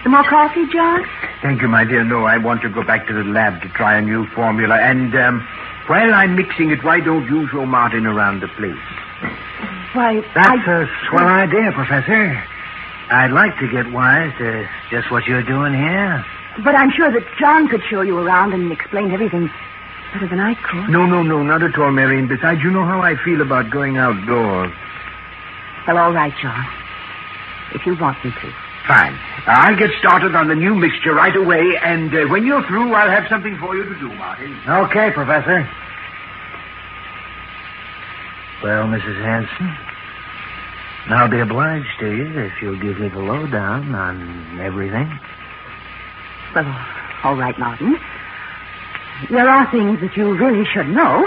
Some more coffee, John? Thank you, my dear. No, I want to go back to the lab to try a new formula. And, while I'm mixing it, why don't you show Martin around the place? Why, That's a swell idea, Professor. I'd like to get wise to just what you're doing here. But I'm sure that John could show you around and explain everything better than I could. No, not at all, Mary. And besides, you know how I feel about going outdoors. Well, all right, John. If you want me to. Fine. I'll get started on the new mixture right away, and when you're through, I'll have something for you to do, Martin. Okay, Professor. Well, Mrs. Hanson, I'll be obliged to you if you'll give me the lowdown on everything. Well, all right, Martin. There are things that you really should know.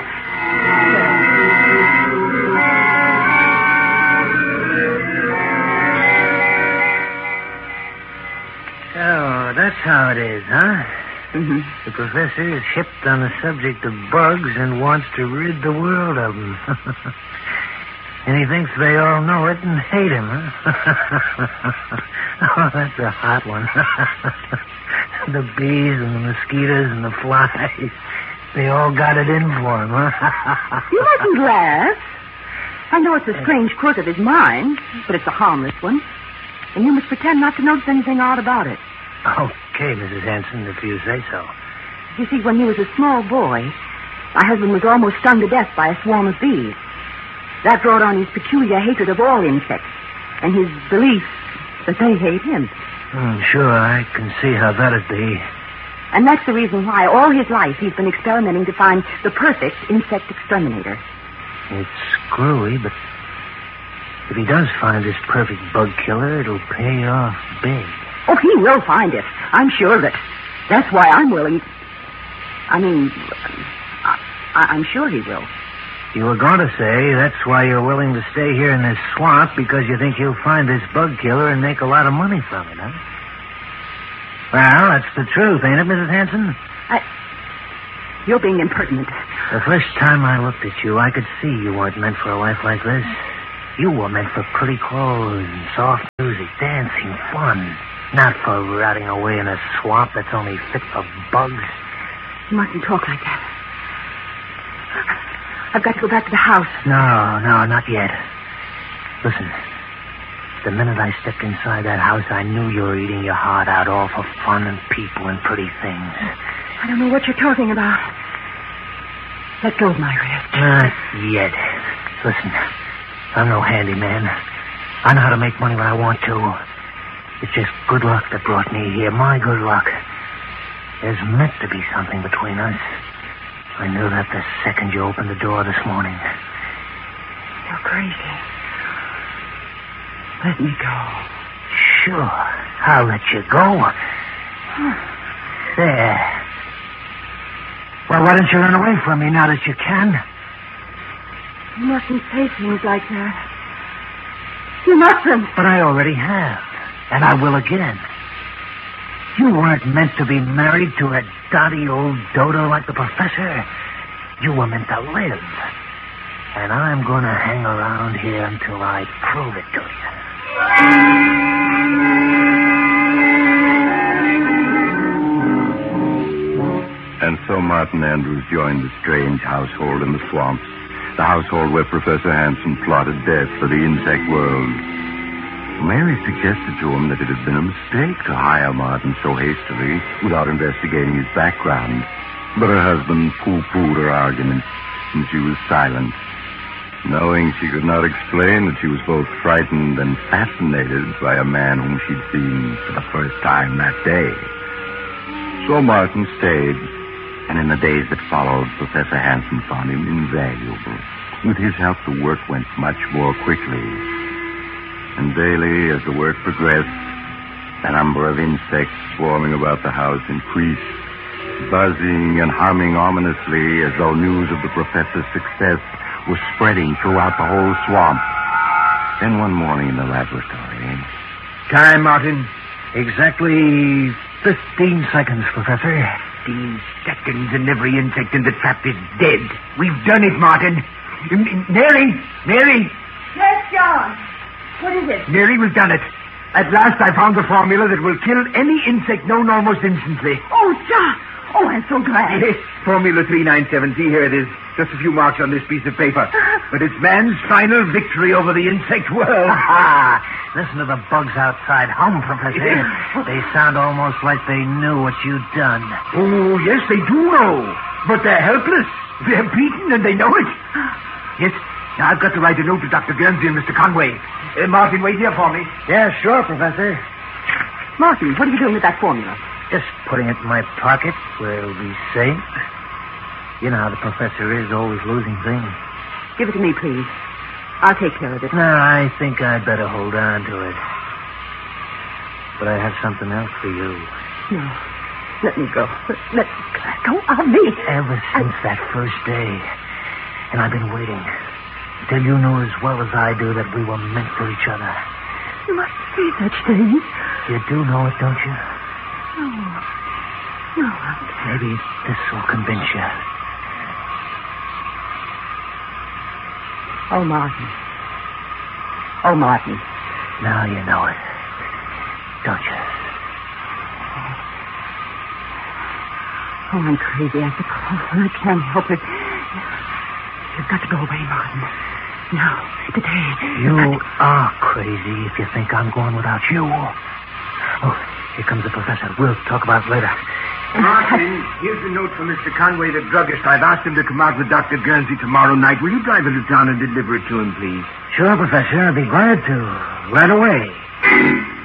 Oh, that's how it is, huh? Mm-hmm. The professor is hipped on the subject of bugs and wants to rid the world of them. And he thinks they all know it and hate him, huh? Oh, that's a hot one. The bees and the mosquitoes and the flies, they all got it in for him, huh? You mustn't laugh. I know it's a strange quirk of his mind, but it's a harmless one. And you must pretend not to notice anything odd about it. Okay, Mrs. Hanson, if you say so. You see, when he was a small boy, my husband was almost stung to death by a swarm of bees. That brought on his peculiar hatred of all insects and his belief that they hate him. Sure, I can see how that'd be. And that's the reason why all his life he's been experimenting to find the perfect insect exterminator. It's screwy, but if he does find this perfect bug killer, it'll pay off big. Oh, he will find it. I'm sure of it. That's why I'm willing. I'm sure he will. You were going to say that's why you're willing to stay here in this swamp, because you think he'll find this bug killer and make a lot of money from it, huh? Well, that's the truth, ain't it, Mrs. Hanson? You're being impertinent. The first time I looked at you, I could see you weren't meant for a life like this. You were meant for pretty clothes and soft music, dancing, fun. Not for rotting away in a swamp that's only fit for bugs. You mustn't talk like that. I've got to go back to the house. No, not yet. Listen, the minute I stepped inside that house, I knew you were eating your heart out all for fun and people and pretty things. I don't know what you're talking about. Let go of my wrist. Not yet. Listen, I'm no handyman. I know how to make money when I want to. It's just good luck that brought me here. My good luck. There's meant to be something between us. I knew that the second you opened the door this morning. You're crazy. Let me go. Sure. I'll let you go. There. Well, why don't you run away from me now that you can? You mustn't say things like that. You mustn't. But I already have. And I will again. You weren't meant to be married to a dotty old dodo like the professor. You were meant to live. And I'm going to hang around here until I prove it to you. And so Martin Andrews joined the strange household in the swamps. The household where Professor Hanson plotted death for the insect world. Mary suggested to him that it had been a mistake to hire Martin so hastily without investigating his background. But her husband pooh-poohed her argument, and she was silent, knowing she could not explain that she was both frightened and fascinated by a man whom she'd seen for the first time that day. So Martin stayed, and in the days that followed, Professor Hanson found him invaluable. With his help, the work went much more quickly. And daily, as the work progressed, the number of insects swarming about the house increased, buzzing and humming ominously as though news of the professor's success was spreading throughout the whole swamp. Then one morning in the laboratory... Time, Martin. Exactly 15 seconds, Professor. 15 seconds and every insect in the trap is dead. We've done it, Martin. Mary! Yes, John. What is it? Mary, we've done it. At last I found the formula that will kill any insect known almost instantly. Oh, Doc. Oh, I'm so glad. Yes, Formula 397. See, here it is. Just a few marks on this piece of paper. But it's man's final victory over the insect world. Listen to the bugs outside hum, Professor. They sound almost like they knew what you'd done. Oh, yes, they do know. But they're helpless. They're beaten and they know it. Yes, now I've got to write a note to Dr. Guernsey and Mr. Conway. Martin, wait here for me. Yeah, sure, Professor. Martin, what are you doing with that formula? Just putting it in my pocket where it'll be safe. You know how the professor is, always losing things. Give it to me, please. I'll take care of it. No, I think I'd better hold on to it. But I have something else for you. No. Let me go. Let go of me. Ever since that first day. And I've been waiting. Till you knew as well as I do that we were meant for each other. You must say such things. You do know it, don't you? No. Maybe this will convince you. Oh, Martin. Oh, Martin. Now you know it. Don't you? Oh, I'm crazy, I suppose. I can't help it. You've got to go away, Martin. Now, today. You are crazy if you think I'm going without you. Oh, here comes the professor. We'll talk about it later. Martin, here's a note from Mr. Conway, the druggist. I've asked him to come out with Dr. Guernsey tomorrow night. Will you drive into town and deliver it to him, please? Sure, Professor. I'll be glad to. Right away.